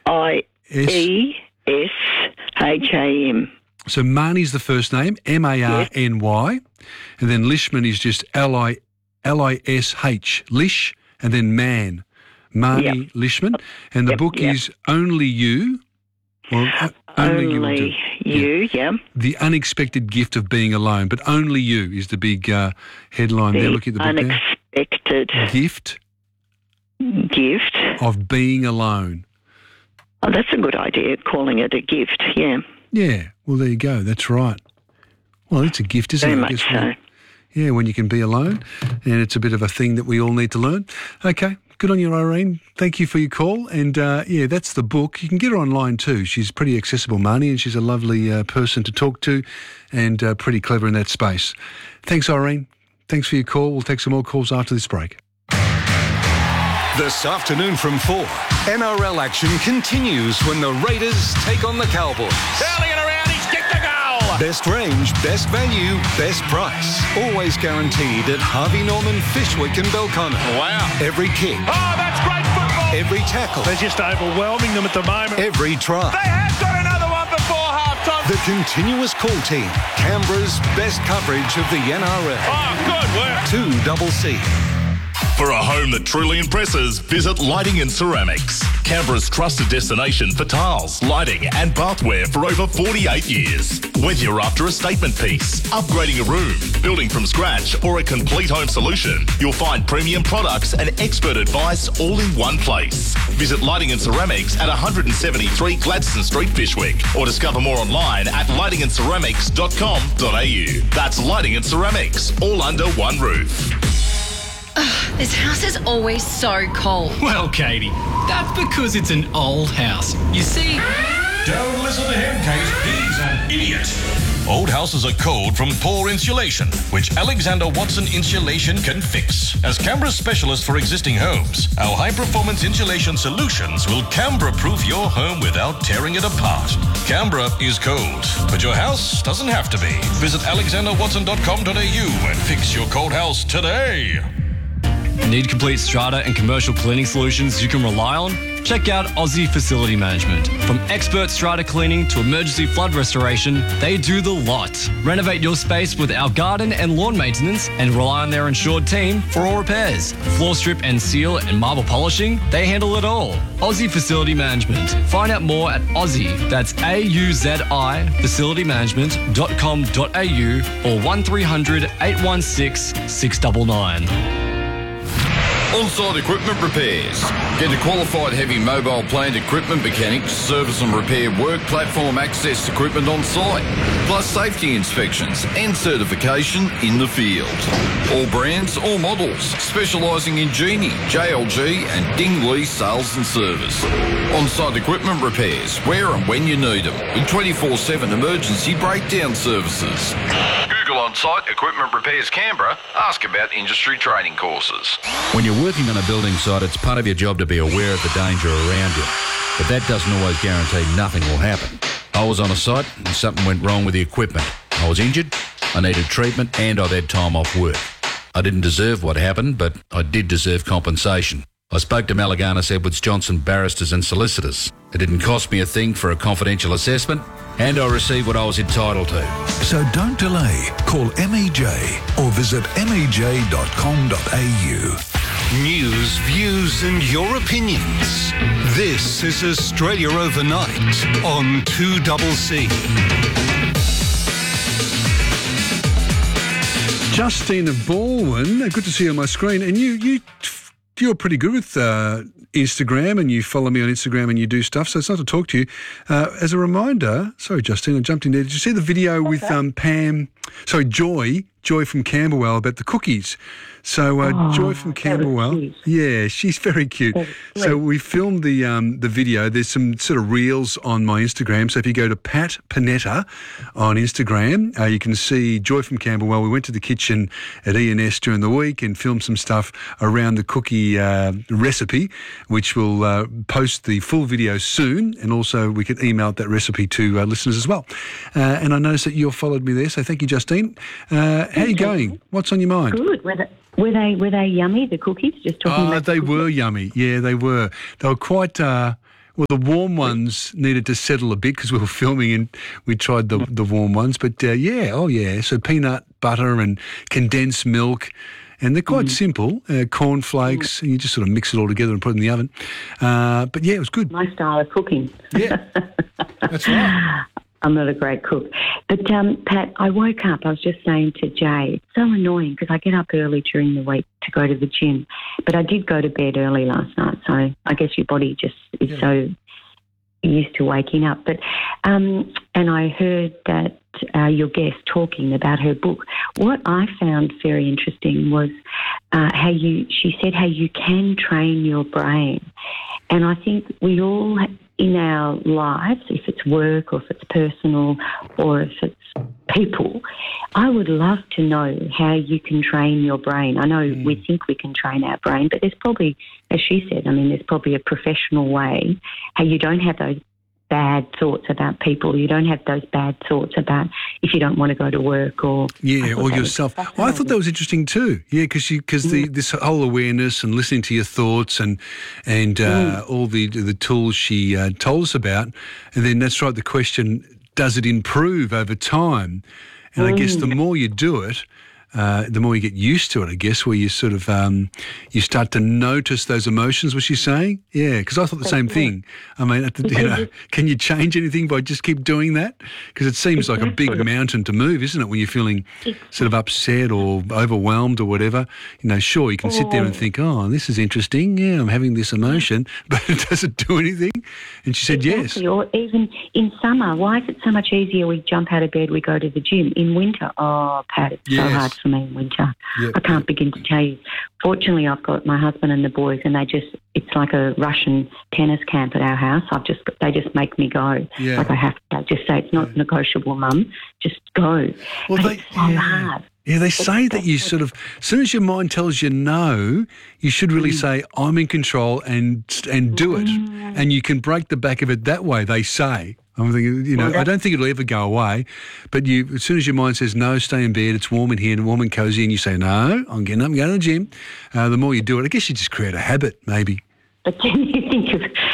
Iesham. So Marnie's the first name, Marny, and then Lishman is just Lish, Lish, and then man. Marnie Lishman, and the book is Only You. Well, Only You, The Unexpected Gift of Being Alone, but Only You is the big headline there. Look at the book there. Unexpected Gift of Being Alone. Oh, that's a good idea, calling it a gift, yeah. Yeah, well, there you go. That's right. Well, it's a gift, isn't it? Very much so. Yeah, when you can be alone, and it's a bit of a thing that we all need to learn. Okay. Good on you, Irene. Thank you for your call. And, yeah, that's the book. You can get her online too. She's pretty accessible, Marnie, and she's a lovely person to talk to and pretty clever in that space. Thanks, Irene. Thanks for your call. We'll take some more calls after this break. This afternoon from 4, NRL action continues when the Raiders take on the Cowboys. Curling it around, he's kicked the goal! Best range, best value, best price. Always guaranteed at Harvey Norman, Fishwick and Belconnen. Wow. Every kick. Oh, that's great football! Every tackle. They're just overwhelming them at the moment. Every try. They have got another one before half-time. The continuous call team. Canberra's best coverage of the NRL. Oh, good work. 2CC. For a home that truly impresses, visit Lighting and Ceramics. Canberra's trusted destination for tiles, lighting and bathware for over 48 years. Whether you're after a statement piece, upgrading a room, building from scratch or a complete home solution, you'll find premium products and expert advice all in one place. Visit Lighting and Ceramics at 173 Gladstone Street, Fishwick, or discover more online at lightingandceramics.com.au. That's Lighting and Ceramics, all under one roof. This house is always so cold. Well, Katie, that's because it's an old house. You see... Don't listen to him, Kate. He's an idiot. Old houses are cold from poor insulation, which Alexander Watson Insulation can fix. As Canberra's specialist for existing homes, our high-performance insulation solutions will Canberra-proof your home without tearing it apart. Canberra is cold, but your house doesn't have to be. Visit alexanderwatson.com.au and fix your cold house today. Need complete strata and commercial cleaning solutions you can rely on? Check out Aussie Facility Management. From expert strata cleaning to emergency flood restoration, they do the lot. Renovate your space with our garden and lawn maintenance and rely on their insured team for all repairs. Floor strip and seal and marble polishing, they handle it all. Aussie Facility Management. Find out more at Aussie, that's AUZI, facilitymanagement.com.au or 1300 816 699. On-site equipment repairs. Get a qualified heavy mobile plant equipment mechanic to service and repair work platform access equipment on site, plus safety inspections and certification in the field. All brands, all models, specialising in Genie, JLG and Dingley sales and service. On-site equipment repairs, where and when you need them, with 24/7 emergency breakdown services. Google On-Site Equipment Repairs Canberra. Ask about industry training courses. When you're working on a building site, it's part of your job to be aware of the danger around you. But that doesn't always guarantee nothing will happen. I was on a site and something went wrong with the equipment. I was injured, I needed treatment, and I'd had time off work. I didn't deserve what happened, but I did deserve compensation. I spoke to Malaganas Edwards Johnson Barristers and Solicitors, It didn't cost me a thing for a confidential assessment, and I received what I was entitled to. So don't delay. Call MEJ or visit mej.com.au. News, views and your opinions. This is Australia Overnight on 2CC. Justina Baldwin, good to see you on my screen. And you're pretty good with Instagram, and you follow me on Instagram and you do stuff, so it's nice to talk to you. As a reminder, sorry, Justina, I jumped in there. Did you see the video with Joy from Camberwell about the cookies? So Joy from Camberwell, yeah, she's very cute. So we filmed the video. There's some sort of reels on my Instagram. So if you go to Pat Panetta on Instagram, you can see Joy from Camberwell. We went to the kitchen at E&S during the week and filmed some stuff around the cookie recipe, which we'll post the full video soon. And also we can email that recipe to listeners as well. And I noticed that you followed me there, so thank you, Justine. How are you going? What's on your mind? Good. Were they yummy, the cookies? Just talking about they were yummy. Yeah, they were. They were quite... well, the warm ones needed to settle a bit because we were filming and we tried the warm ones. But, so peanut butter and condensed milk. And they're quite simple, cornflakes, and you just sort of mix it all together and put it in the oven. But, yeah, it was good. My style of cooking. Yeah, that's right. I'm not a great cook. But, Pat, I woke up, I was just saying to Jay, it's so annoying because I get up early during the week to go to the gym. But I did go to bed early last night, so I guess your body just is so used to waking up. But and I heard that your guest talking about her book. What I found very interesting was she said how you can train your brain. And I think we all... in our lives, if it's work or if it's personal or if it's people, I would love to know how you can train your brain. I know we think we can train our brain, but there's probably, as she said, there's probably a professional way how you don't have those bad thoughts about people. You don't have those bad thoughts about if you don't want to go to work or... Yeah, or yourself. I thought that was interesting too. Yeah, because this whole awareness and listening to your thoughts and all the tools she told us about. And then that's right, the question, does it improve over time? And I guess the more you do it, the more you get used to it, I guess, where you sort of, you start to notice those emotions, was she saying? Yeah, because I thought the same thing. Can you change anything by just keep doing that? Because it seems like a big mountain to move, isn't it, when you're feeling sort of upset or overwhelmed or whatever? Sure, you can sit there and think, oh, this is interesting. Yeah, I'm having this emotion, but does it do anything? And she said yes. Or even in summer, why is it so much easier? We jump out of bed, we go to the gym. In winter, Pat, it's so hard for me in winter. Yep. I can't begin to tell you. Fortunately, I've got my husband and the boys, and it's like a Russian tennis camp at our house. They just make me go. Yeah. Like I just say, it's not negotiable, Mum. Just go. Well, but it's so hard. Yeah, they say that you sort of, as soon as your mind tells you no, you should really say, I'm in control and do it. And you can break the back of it that way, they say. I'm thinking, I don't think it'll ever go away, but as soon as your mind says, no, stay in bed, it's warm in here and warm and cosy, and you say, no, I'm getting up and going to the gym, the more you do it, I guess you just create a habit, maybe. But then you think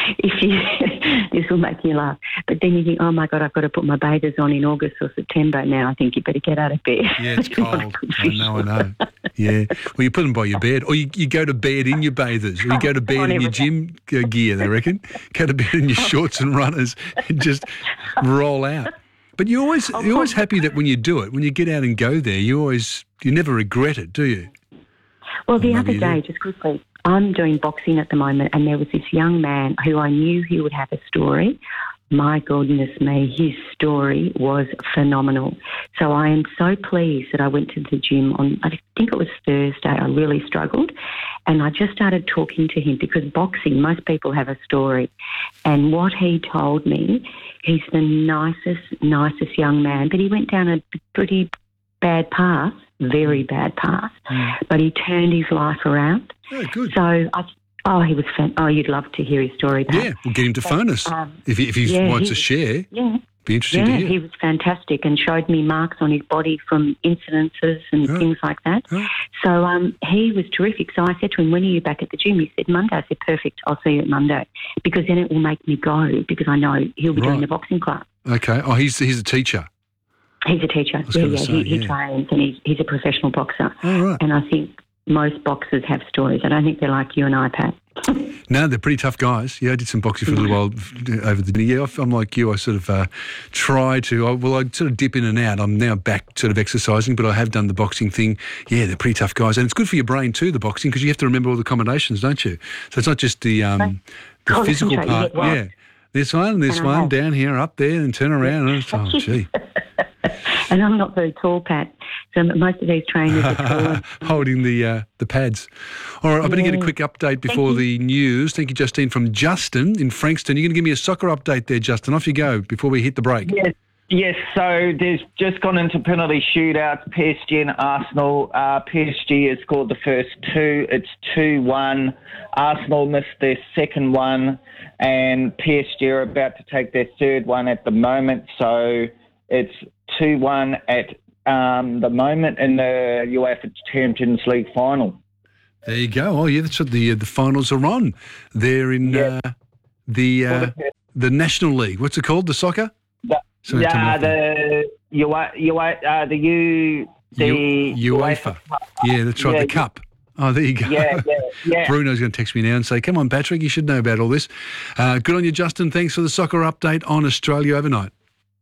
this will make you laugh, but then you think, oh my God, I've got to put my bathers on in August or September now. I think you better get out of bed. Yeah, it's cold. I know. Yeah. Well, you put them by your bed, or you go to bed in your bathers, or you go to bed in your gym gear, they reckon. Go to bed in your shorts and runners and just roll out. But you're always happy that when you do it, when you get out and go there, you never regret it, do you? Well, the other day, just quickly, I'm doing boxing at the moment, and there was this young man who I knew he would have a story. My goodness me, his story was phenomenal. So I am so pleased that I went to the gym on, I think it was Thursday. I really struggled, and I just started talking to him because boxing, most people have a story. And what he told me, he's the nicest young man, but he went down a pretty bad path, very bad path, but he turned his life around. Oh, good. So he was you'd love to hear his story. Perhaps. Yeah, we'll get him to phone us if he wants to share. Yeah, Be interesting to hear. He was fantastic and showed me marks on his body from incidences and things like that. So he was terrific. So I said to him, when are you back at the gym? He said, Monday. I said, perfect, I'll see you at Monday. Because then it will make me go because I know he'll be doing the boxing class. Okay. Oh, he's a teacher. He's a teacher. He trains and he's a professional boxer. Oh, right. And I think most boxers have stories. I don't think they're like you and I, Pat. No, they're pretty tough guys. Yeah, I did some boxing for a little while over the year. I'm like you. I sort of try to. I sort of dip in and out. I'm now back sort of exercising, but I have done the boxing thing. Yeah, they're pretty tough guys, and it's good for your brain too. The boxing because you have to remember all the combinations, don't you? So it's not just the physical part. Yeah, this one down here, up there, and turn around. Oh, gee. And I'm not very tall, Pat. So most of these trainers are tall. Holding the pads. All right, I better get a quick update before the news. Thank you, Justine, from Justin in Frankston. You're going to give me a soccer update there, Justin. Off you go before we hit the break. Yes, so there's just gone into penalty shootouts, PSG and Arsenal. PSG has scored the first two. It's 2-1. Arsenal missed their second one, and PSG are about to take their third one at the moment. So it's 2-1 at the moment in the UEFA Champions League final. There you go. Oh, yeah, that's what the finals are on. They're in the National League. What's it called? The soccer? UEFA. Yeah, that's right. The cup. Oh, there you go. Yeah. Bruno's going to text me now and say, "Come on, Patrick, you should know about all this." Good on you, Justin. Thanks for the soccer update on Australia overnight.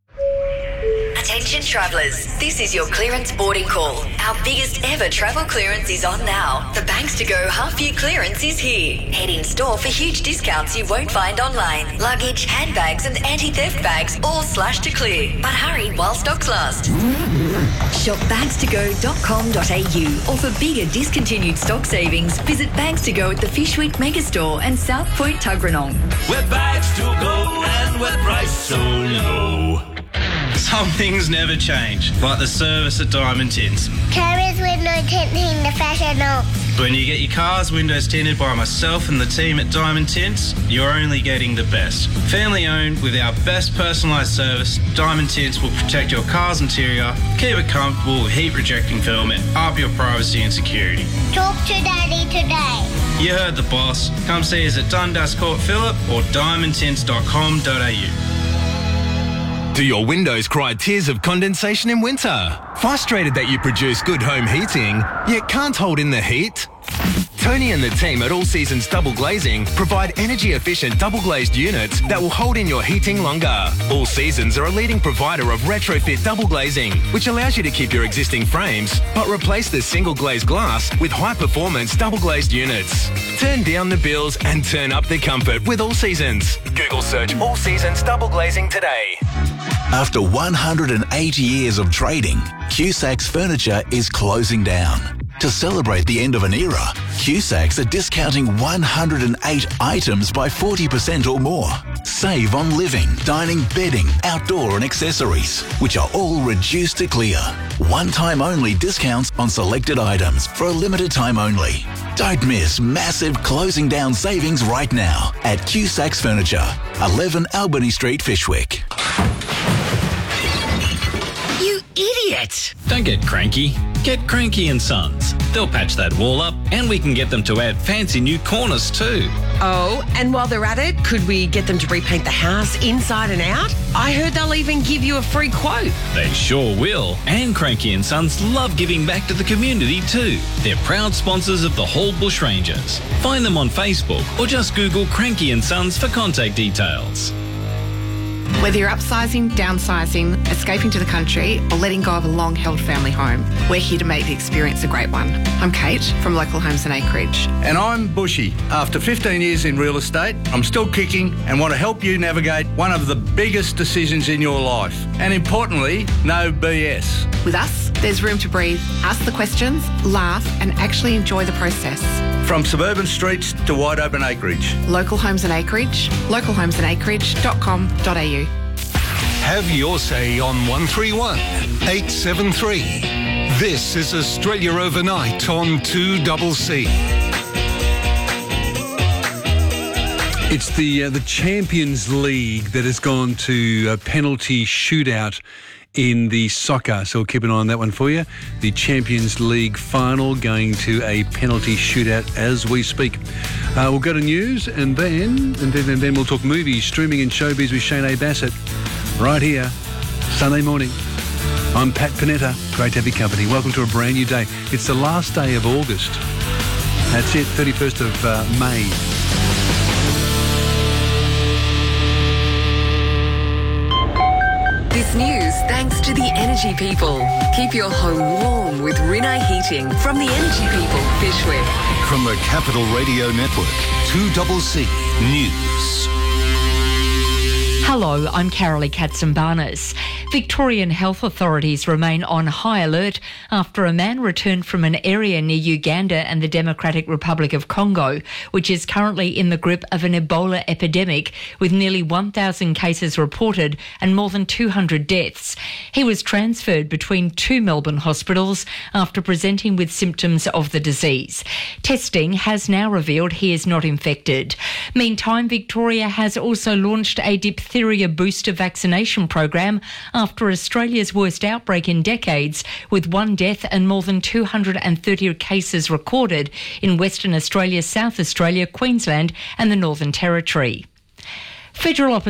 Attention travellers, this is your clearance boarding call. Our biggest ever travel clearance is on now. The Banks to Go half-year clearance is here. Head in store for huge discounts you won't find online. Luggage, handbags and anti-theft bags all slashed to clear. But hurry while stocks last. Shop bagstogo.com.au or for bigger discontinued stock savings, visit Bags to Go at the Fishwick Megastore and South Point Tuggeranong. We're Bags to Go and we're priced so low. Some things never change, like the service at Diamond Tints. Carers window tinting the fashion. When you get your car's windows tinted by myself and the team at Diamond Tints, you're only getting the best. Family owned with our best personalised service, Diamond Tints will protect your car's interior, keep it comfortable with heat rejecting film and up your privacy and security. Talk to Daddy today. You heard the boss. Come see us at Dundas Court Phillip or diamondtints.com.au. Do your windows cry tears of condensation in winter? Frustrated that you produce good home heating, yet can't hold in the heat? Tony and the team at All Seasons Double Glazing provide energy-efficient double-glazed units that will hold in your heating longer. All Seasons are a leading provider of retrofit double glazing, which allows you to keep your existing frames, but replace the single-glazed glass with high-performance double-glazed units. Turn down the bills and turn up the comfort with All Seasons. Google search All Seasons Double Glazing today. After 180 years of trading, Cusacks Furniture is closing down. To celebrate the end of an era, Cusacks are discounting 108 items by 40% or more. Save on living, dining, bedding, outdoor and accessories, which are all reduced to clear. One-time only discounts on selected items for a limited time only. Don't miss massive closing down savings right now at Cusacks Furniture, 11 Albany Street, Fishwick. You idiot! Don't get cranky. Get Cranky and Sons. They'll patch that wall up and we can get them to add fancy new corners too. Oh, and while they're at it, could we get them to repaint the house inside and out? I heard they'll even give you a free quote. They sure will. And Cranky and Sons love giving back to the community too. They're proud sponsors of the Hall Bush Rangers. Find them on Facebook or just Google Cranky and Sons for contact details. Whether you're upsizing, downsizing, escaping to the country, or letting go of a long-held family home, we're here to make the experience a great one. I'm Kate from Local Homes and Acreage. And I'm Bushy. After 15 years in real estate, I'm still kicking and want to help you navigate one of the biggest decisions in your life. And importantly, no BS. With us, there's room to breathe, ask the questions, laugh, and actually enjoy the process. From suburban streets to wide open acreage. Local Homes and Acreage, localhomesandacreage.com.au. Have your say on 131 873. This is Australia Overnight on 2CC. It's the Champions League that has gone to a penalty shootout in the soccer, so we'll keep an eye on that one for you. The Champions League final going to a penalty shootout as we speak. We'll go to news and then we'll talk movies, streaming and showbiz with Shane A. Bassett right here, Sunday morning. I'm Pat Panetta. Great to have your company. Welcome to a brand new day. It's the last day of August. That's it, 31st of May. This news thanks to the Energy People. Keep your home warm with Rinnai Heating from the Energy People, Fishwick. From the Capital Radio Network, 2CC News. Hello, I'm Carolee Katsambanis. Victorian health authorities remain on high alert after a man returned from an area near Uganda and the Democratic Republic of Congo, which is currently in the grip of an Ebola epidemic, with nearly 1,000 cases reported and more than 200 deaths. He was transferred between two Melbourne hospitals after presenting with symptoms of the disease. Testing has now revealed he is not infected. Meantime, Victoria has also launched a diphtheria booster vaccination program after Australia's worst outbreak in decades, with one death and more than 230 cases recorded in Western Australia, South Australia, Queensland and the Northern Territory. Federal